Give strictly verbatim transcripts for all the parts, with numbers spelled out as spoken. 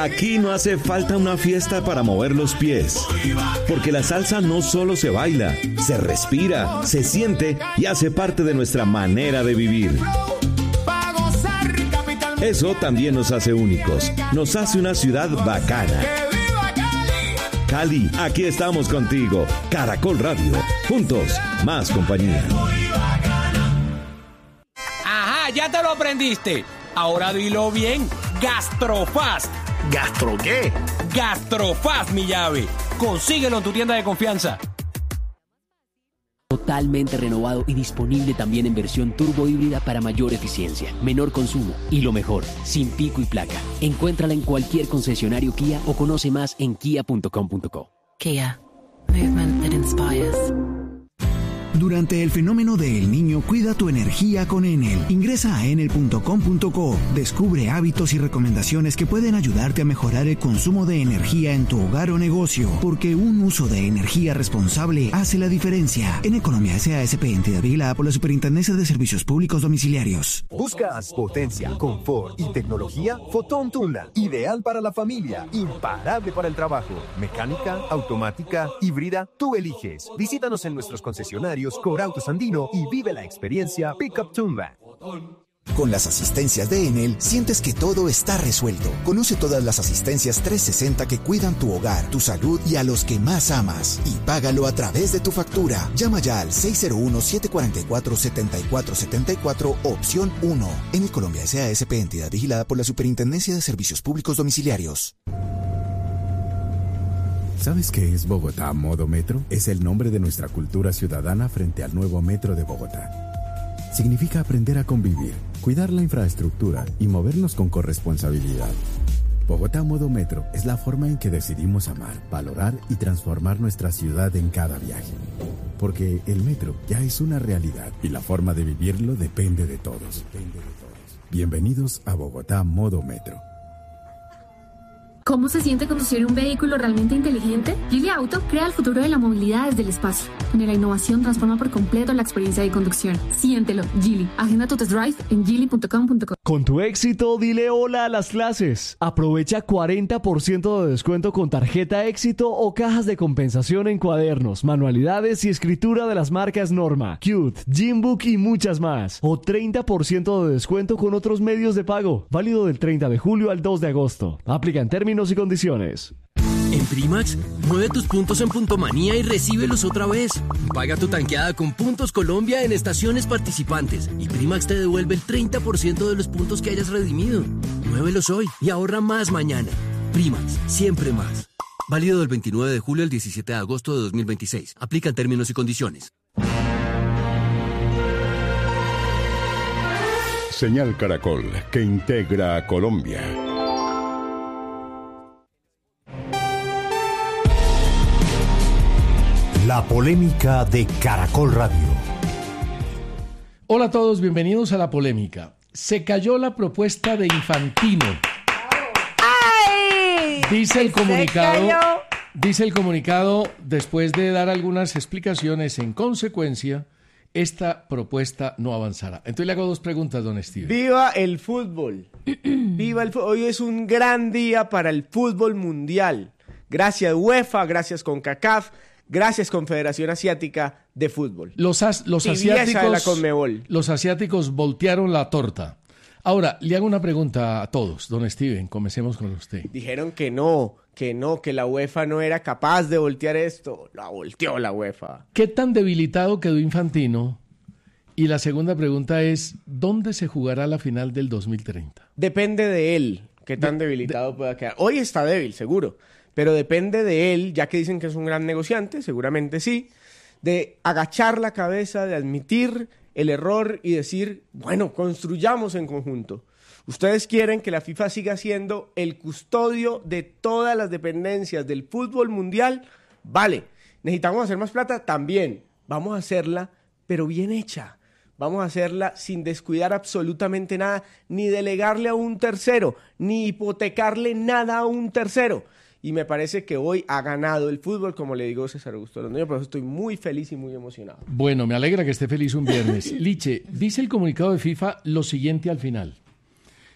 Aquí no hace falta una fiesta para mover los pies, porque la salsa no solo se baila, se respira, se siente y hace parte de nuestra manera de vivir. Eso también nos hace únicos, nos hace una ciudad bacana. Cali, aquí estamos contigo. Caracol Radio, juntos, más compañía. Ajá, ya te lo aprendiste. Ahora dilo bien. Gastrofast. ¿Gastro qué? Gastrofast, mi llave. Consíguelo en tu tienda de confianza. Totalmente renovado y disponible también en versión turbo híbrida para mayor eficiencia, menor consumo y lo mejor, sin pico y placa. Encuéntrala en cualquier concesionario Kia o conoce más en kia punto com punto co. Kia. Movement that inspires. Durante el fenómeno de El Niño, cuida tu energía con Enel. Ingresa a enel punto com punto co. Descubre hábitos y recomendaciones que pueden ayudarte a mejorar el consumo de energía en tu hogar o negocio, porque un uso de energía responsable hace la diferencia. En Economía S A S P, entidad vigilada por la Superintendencia de Servicios Públicos Domiciliarios. ¿Buscas potencia, confort y tecnología? Fotón Tundra, ideal para la familia, imparable para el trabajo. Mecánica, automática, híbrida, tú eliges. Visítanos en nuestros concesionarios Corautos Andino y vive la experiencia Pickup Tundra. Con las asistencias de Enel, sientes que todo está resuelto. Conoce todas las asistencias trescientos sesenta que cuidan tu hogar, tu salud y a los que más amas. Y págalo a través de tu factura. Llama ya al seis cero uno, siete cuatro cuatro, siete cuatro siete cuatro, opción uno. Enel Colombia S A S P, entidad vigilada por la Superintendencia de Servicios Públicos Domiciliarios. ¿Sabes qué es Bogotá Modo Metro? Es el nombre de nuestra cultura ciudadana frente al nuevo Metro de Bogotá. Significa aprender a convivir, cuidar la infraestructura y movernos con corresponsabilidad. Bogotá Modo Metro es la forma en que decidimos amar, valorar y transformar nuestra ciudad en cada viaje. Porque el metro ya es una realidad y la forma de vivirlo depende de todos. Bienvenidos a Bogotá Modo Metro. ¿Cómo se siente conducir un vehículo realmente inteligente? Geely Auto crea el futuro de la movilidad desde el espacio, donde la innovación transforma por completo la experiencia de conducción. Siéntelo, Geely. Agenda tu test drive en geely punto com punto co. Con tu éxito, dile hola a las clases. Aprovecha cuarenta por ciento de descuento con tarjeta Éxito o cajas de compensación en cuadernos, manualidades y escritura de las marcas Norma, Cute, Gymbook y muchas más. O treinta por ciento de descuento con otros medios de pago. Válido del treinta de julio al dos de agosto. Aplica en términos y condiciones. En Primax, mueve tus puntos en Puntomanía y recíbelos otra vez. Paga tu tanqueada con Puntos Colombia en estaciones participantes y Primax te devuelve el treinta por ciento de los puntos que hayas redimido. Muévelos hoy y ahorra más mañana. Primax, siempre más. Válido del veintinueve de julio al diecisiete de agosto de dos mil veintiséis. Aplican términos y condiciones. Señal Caracol, que integra a Colombia. La polémica de Caracol Radio. Hola a todos, bienvenidos a La Polémica. Se cayó la propuesta de Infantino. ¡Ay! Dice el comunicado, Se cayó. dice el comunicado, después de dar algunas explicaciones, en consecuencia, esta propuesta no avanzará. Entonces le hago dos preguntas, don Steven. ¡Viva el fútbol! ¡Viva el fútbol! Hoy es un gran día para el fútbol mundial. Gracias UEFA, gracias CONCACAF, gracias Confederación Asiática de Fútbol. Los, as, los, asiáticos, de la Conmebol. los asiáticos voltearon la torta. Ahora, le hago una pregunta a todos, don Steven, comencemos con usted. Dijeron que no, que no, que la UEFA no era capaz de voltear esto. La volteó la UEFA. ¿Qué tan debilitado quedó Infantino? Y la segunda pregunta es, ¿dónde se jugará la final del dos mil treinta? Depende de él, qué tan de, debilitado de, pueda quedar. Hoy está débil, seguro. Pero depende de él, ya que dicen que es un gran negociante, seguramente sí, de agachar la cabeza, de admitir el error y decir, bueno, construyamos en conjunto. Ustedes quieren que la FIFA siga siendo el custodio de todas las dependencias del fútbol mundial. Vale, necesitamos hacer más plata, también. Vamos a hacerla, pero bien hecha. Vamos a hacerla sin descuidar absolutamente nada, ni delegarle a un tercero, ni hipotecarle nada a un tercero. Y me parece que hoy ha ganado el fútbol, como le digo César Augusto Londoño, por eso estoy muy feliz y muy emocionado. Bueno, me alegra que esté feliz un viernes. Liche, dice el comunicado de FIFA lo siguiente al final.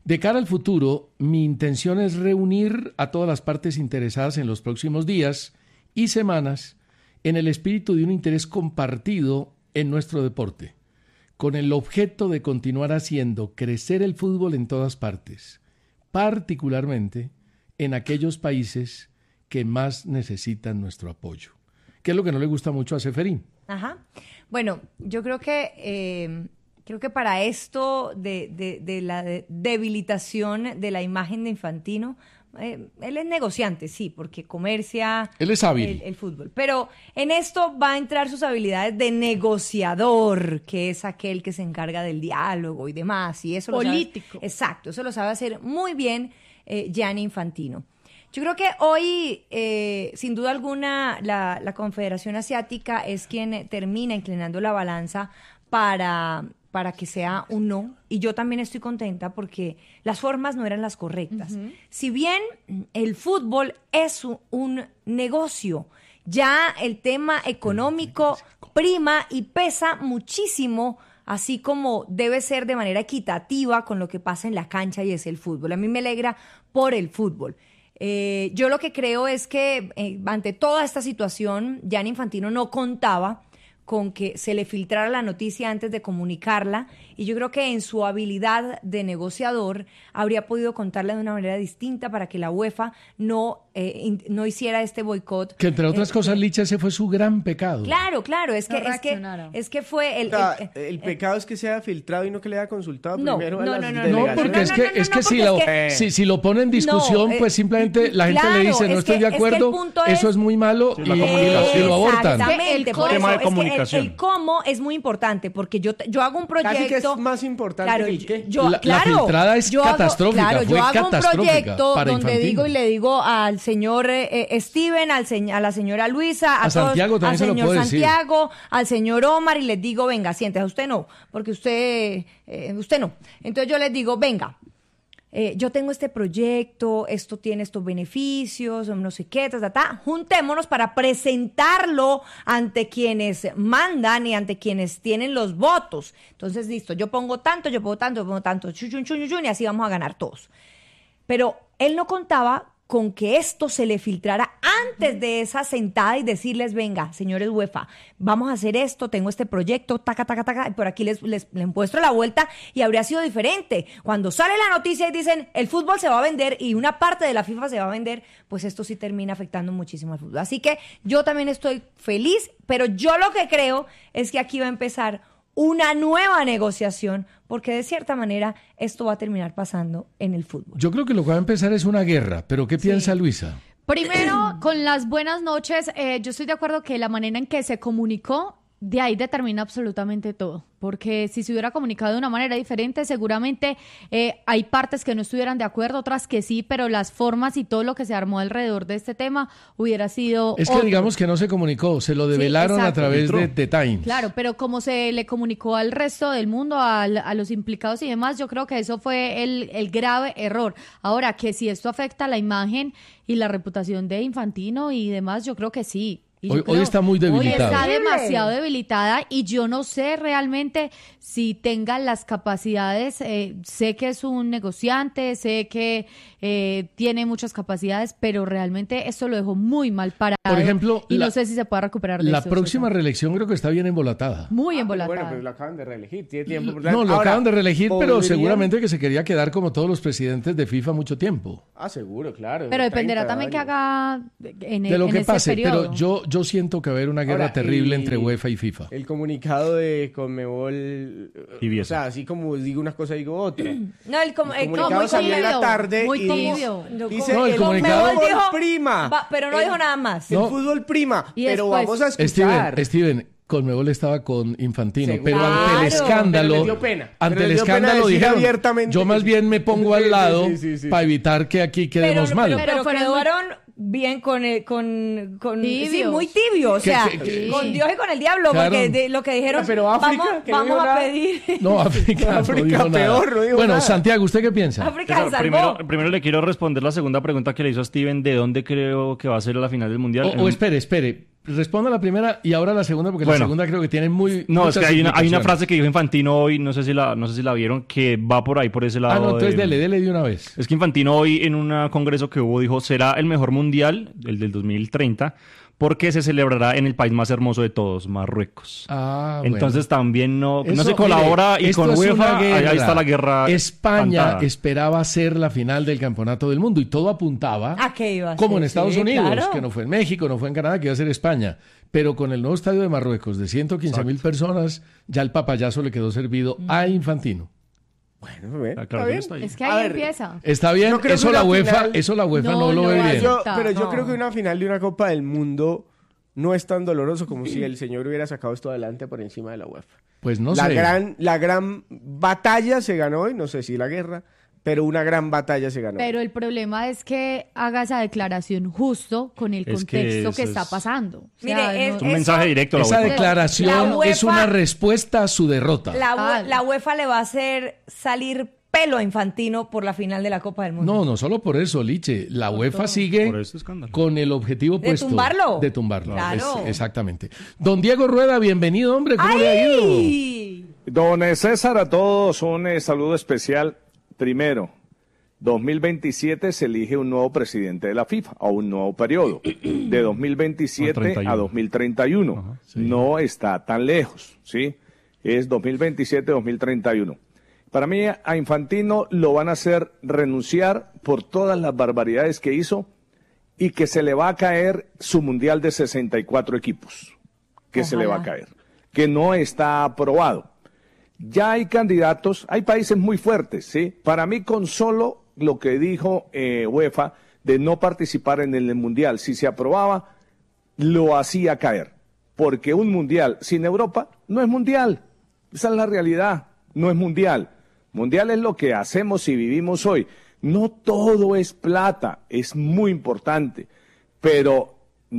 De cara al futuro, mi intención es reunir a todas las partes interesadas en los próximos días y semanas en el espíritu de un interés compartido en nuestro deporte, con el objeto de continuar haciendo crecer el fútbol en todas partes, particularmente en aquellos países que más necesitan nuestro apoyo. ¿Qué es lo que no le gusta mucho a Ceferín? Ajá. Bueno, yo creo que eh, creo que para esto de, de, de la de debilitación de la imagen de Infantino, eh, él es negociante, sí, porque comercia él es hábil. El, el fútbol. Pero en esto va a entrar sus habilidades de negociador, que es aquel que se encarga del diálogo y demás. Y eso político. Lo sabe, exacto, eso lo sabe hacer muy bien eh, Gianni Infantino. Yo creo que hoy, eh, sin duda alguna, la, la Confederación Asiática es quien termina inclinando la balanza para, para que sea un no. Y yo también estoy contenta porque las formas no eran las correctas. Uh-huh. Si bien el fútbol es un, un negocio, ya el tema económico prima y pesa muchísimo, así como debe ser de manera equitativa con lo que pasa en la cancha y es el fútbol. A mí me alegra por el fútbol. Eh, yo lo que creo es que eh, ante toda esta situación, Gianni Infantino no contaba con que se le filtrara la noticia antes de comunicarla, y yo creo que en su habilidad de negociador habría podido contarla de una manera distinta para que la UEFA no, eh, in, no hiciera este boicot. Que entre otras eh, cosas, eh, Licha, ese fue su gran pecado. Claro, claro, es que, no es, que es que fue el... O sea, el, el, el pecado es que sea filtrado y no que le haya consultado no, primero no, a las no, no, delegaciones. No, porque es que, no, no, no, es que, no, si, porque lo, es que si, si lo pone en discusión, no, eh, pues simplemente la gente claro, le dice, no es estoy que, de acuerdo, es que eso es, es muy malo, sí, y, la comunicación. y lo abortan. Exactamente, el por tema eso de es comunicación. que el, el cómo es muy importante, porque yo, yo hago un proyecto... Casi que es más importante claro, que el qué. yo, la, claro, la filtrada es yo catastrófica, hago, claro, fue yo hago un catastrófica proyecto para donde Infantino. digo y le digo al señor eh, eh, Steven, al se, a la señora Luisa, a, A todos, Santiago también al se lo señor puedo decir. Santiago, al señor Omar, y les digo, venga, siéntese, a usted no, porque usted, eh, usted no. Entonces yo les digo, venga, Eh, yo tengo este proyecto, esto tiene estos beneficios, no sé qué, ta, ta, ta. Juntémonos para presentarlo ante quienes mandan y ante quienes tienen los votos. Entonces, listo, yo pongo tanto, yo pongo tanto, yo pongo tanto, chun, chun, chun, chun, y así vamos a ganar todos. Pero él no contaba con que esto se le filtrara antes de esa sentada y decirles, venga, señores UEFA, vamos a hacer esto, tengo este proyecto, taca, taca, taca, y por aquí les, les, les muestro la vuelta, y habría sido diferente. Cuando sale la noticia y dicen, el fútbol se va a vender y una parte de la FIFA se va a vender, pues esto sí termina afectando muchísimo al fútbol. Así que yo también estoy feliz, pero yo lo que creo es que aquí va a empezar una nueva negociación, porque de cierta manera esto va a terminar pasando en el fútbol. Yo creo que lo que va a empezar es una guerra, pero ¿qué piensa Sí. Luisa? Primero, con las buenas noches, eh, yo estoy de acuerdo que la manera en que se comunicó, de ahí determina absolutamente todo. Porque si se hubiera comunicado de una manera diferente, seguramente eh, hay partes que no estuvieran de acuerdo, otras que sí, pero las formas y todo lo que se armó alrededor de este tema hubiera sido Es que otro. digamos que no se comunicó, se lo develaron a exacto. través de The Times. Claro, pero como se le comunicó al resto del mundo, al, a los implicados y demás, yo creo que eso fue el, el grave error. Ahora, que si esto afecta la imagen y la reputación de Infantino y demás, yo creo que sí. Y Hoy, yo creo- hoy está muy Hoy debilitado. está demasiado debilitada y yo no sé realmente si tenga las capacidades. Eh, sé que es un negociante, sé que eh, tiene muchas capacidades, pero realmente esto lo dejó muy mal parado. Por ejemplo, y la- no sé si se pueda recuperar de La eso, próxima César. reelección creo que está bien embolatada. Muy Ah, embolatada. Bueno, pero lo acaban de reelegir, tiene tiempo. por No, delante. lo Ahora, acaban de reelegir, pero ¿podrían? seguramente que se quería quedar como todos los presidentes de FIFA mucho tiempo. Ah, seguro, claro. Pero dependerá treinta también que años. haga en, De lo en que ese pase, periodo. pero yo, yo siento que va a haber una guerra Ahora, terrible el- entre UEFA y FIFA. El comunicado de Conmebol, Tibio. o sea, así como digo una cosa, digo otra. No, el, com- El el comunicado muy salió en la tibio, tarde muy y tibio. dice, No, el el comunicado- fútbol dijo- prima. Va, pero no El- dijo nada más. El No. fútbol prima, Y pero después- vamos a escuchar. Steven, Steven, Conmebol estaba con Infantino, Seguro. pero ante el Claro. escándalo, Pero les dio pena. ante Pero el les dio pena escándalo decir dijeron, abiertamente yo que más sí. bien me pongo Sí, al sí, lado sí, sí, sí. para evitar que aquí quedemos pero, mal. Pero, Pero pero fueron muy- quedaron bien con, eh, con, con sí, Tibios. muy tibio, o Que- sea, que- que- con Dios y con el diablo, Claro. porque de, lo que dijeron, Pero África, vamos, que no vamos dijo a nada. pedir, No, África, no África dijo nada. peor, no dijo Bueno, nada. Santiago, ¿usted qué piensa? África César, se salvó. primero, primero le quiero responder la segunda pregunta que le hizo a Steven, ¿de dónde creo que va a ser la final del Mundial? O, o espere, espere. Responda la primera y ahora la segunda, porque Bueno. la segunda creo que tiene muy. No, es muchas que hay una, hay una implicaciones. frase que dijo Infantino hoy, no sé si la, no sé si la vieron, que va por ahí, por ese lado. Ah, no, entonces de- dele, dele de una vez. Es que Infantino hoy en un congreso que hubo dijo, será el mejor mundial, el del dos mil treinta, porque se celebrará en el país más hermoso de todos, Marruecos. Ah, Entonces también no, no Eso, se colabora mire, y con esto es UEFA, una ahí, ahí guerra. está la guerra. España cantada. esperaba ser la final del campeonato del mundo y todo apuntaba, ¿A qué iba a como ser? en Estados Sí, Unidos, claro. que no fue en México, no fue en Canadá, que iba a ser España. Pero con el nuevo estadio de Marruecos de ciento quince mil personas, ya el papayazo le quedó servido a Infantino. Bueno, bien. Ah, claro, Está bien. Es que A ahí ver, empieza. Está bien, Yo creo eso que la una UEFA, final- eso la UEFA no, No, lo no, ve no, bien. Yo- No. pero yo creo que una final de una Copa del Mundo no es tan doloroso como si el señor hubiera sacado esto adelante por encima de la UEFA. Pues no la sé. gran la gran batalla se ganó hoy, no sé si la guerra, pero una gran batalla se ganó. Pero el problema es que haga esa declaración justo con el Es que contexto que, eso está es- pasando. O Mire, sea, es- no- Un mensaje directo a la Esa UEFA. declaración La UEFA- es una respuesta a su derrota. La, Ah. ue- la UEFA le va a hacer salir pelo a Infantino por la final de la Copa del Mundo. No, no solo por eso, Liche. La UEFA sigue Por este escándalo. con el objetivo ¿De puesto tumbarlo? de tumbarlo. Claro. Es- exactamente. Don Diego Rueda, bienvenido, hombre. ¿Cómo le ha ido? ¡Ay! Don César, a todos un eh, saludo especial. Primero, dos mil veintisiete se elige un nuevo presidente de la FIFA, o un nuevo periodo, de dos mil veintisiete treinta y uno. a dos mil treinta y uno. Ajá, sí. No está tan lejos, ¿sí? Es dos mil veintisiete a dos mil treinta y uno. Para mí, a Infantino lo van a hacer renunciar por todas las barbaridades que hizo y que se le va a caer su mundial de sesenta y cuatro equipos, que se le va a Ojalá. caer, que no está aprobado. Ya hay candidatos, hay países muy fuertes, ¿sí? Para mí, con solo lo que dijo eh, UEFA de no participar en el Mundial, si se aprobaba, lo hacía caer. Porque un Mundial sin Europa no es Mundial. Esa es la realidad, no es Mundial. Mundial es lo que hacemos y vivimos hoy. No todo es plata, es muy importante, pero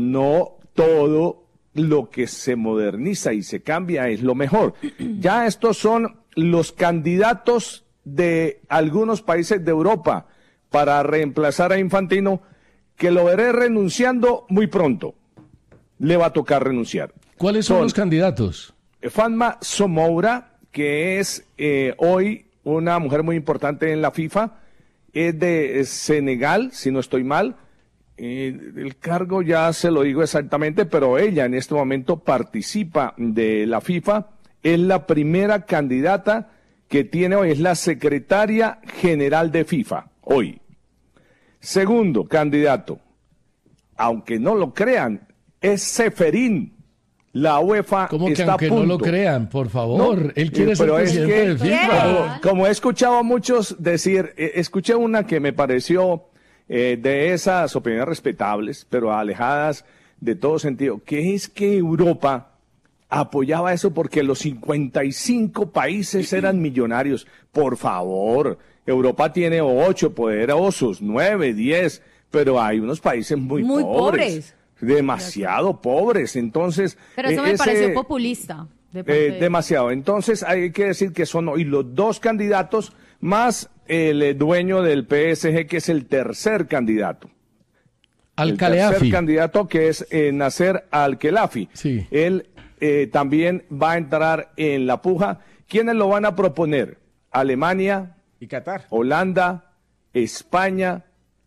no todo lo que se moderniza y se cambia es lo mejor. Ya estos son los candidatos de algunos países de Europa para reemplazar a Infantino, que lo veré renunciando muy pronto. Le va a tocar renunciar. ¿Cuáles son Son- los candidatos? Fatma Somoura, que es eh, hoy una mujer muy importante en la FIFA, es de Senegal, si no estoy mal. Eh, el cargo ya se lo digo exactamente, pero ella en este momento participa de la FIFA. Es la primera candidata que tiene hoy, es la secretaria general de FIFA, hoy. Segundo candidato, aunque no lo crean, es Seferín. La UEFA ¿Cómo que está aunque a punto. no lo crean? Por favor, No, él quiere eh, ser pero es presidente que- de FIFA. Como, como he escuchado a muchos decir, eh, escuché una que me pareció eh, de esas opiniones respetables, pero alejadas de todo sentido, que es que Europa apoyaba eso porque los cincuenta y cinco países eran millonarios. Por favor, Europa tiene ocho poderosos, nueve, diez, pero hay unos países muy, Muy pobres. pobres. Demasiado pobres. Entonces, Pero eso eh, me ese- pareció populista. de parte eh, de- demasiado. Entonces hay que decir que son hoy los dos candidatos más el eh, dueño del P S G, que es el tercer candidato. El Al-Khelafi. tercer candidato, que es eh, Nasser Al-Khelafi. Sí. Él eh, también va a entrar en la puja. ¿Quiénes lo van a proponer? Alemania, Y Qatar. Holanda, España,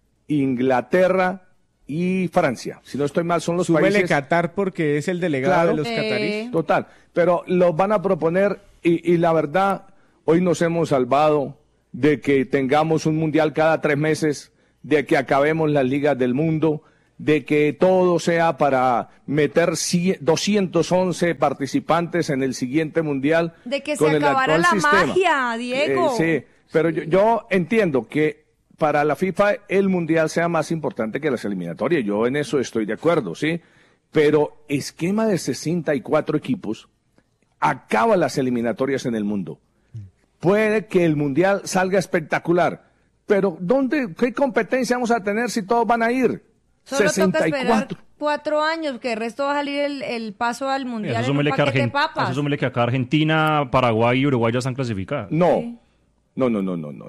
Inglaterra y Francia. Si no estoy mal, son los Súmele países... Qatar porque es el delegado Claro. de los Eh. catarís. Total, pero los van a proponer y, y la verdad, hoy nos hemos salvado de que tengamos un mundial cada tres meses, de que acabemos las ligas del mundo, de que todo sea para meter cien doscientos once participantes en el siguiente mundial. De que se con el acabara actual la sistema. magia, Diego. Eh, sí, pero yo, yo entiendo que para la FIFA el mundial sea más importante que las eliminatorias. Yo en eso estoy de acuerdo, ¿sí? Pero esquema de sesenta y cuatro equipos acaba las eliminatorias en el mundo. Puede que el mundial salga espectacular, pero ¿dónde, qué competencia vamos a tener si todos van a ir? Solo toca esperar sesenta y cuatro. cuatro años, que el resto va a salir el, el paso al mundial Eso en un súmele que, paquete de Argen- papas. eso súmele que acá Argentina, Paraguay y Uruguay ya están clasificadas. No, no, no, no, no, no.